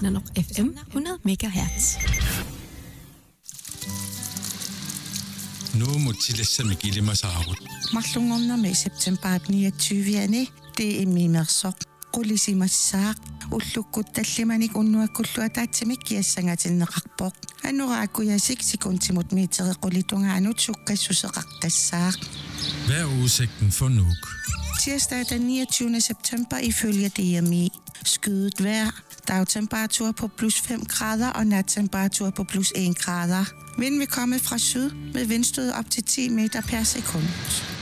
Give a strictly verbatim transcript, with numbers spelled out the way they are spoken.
Sananok F M hundrede megahertz. Nu må tillæse mig gilde mig saarut. Mallungorna med september niogtyvende. Det er mimersok. Qulisimassaaq ullukut tallimanik unnuakkulluataatsimik kiassangatinneqarpoq anuraakuyasik sikuntimut miiteriqulitungaanuut sukkassuseqartassaaq. Hvad er udsigten for Nuuk? Tirsdag den niogtyvende september ifølge D M I. Skyet vejr, dagtemperatur på plus fem grader og nattemperatur på plus en grader. Vind vil komme fra syd med vindstød op til ti meter per sekund.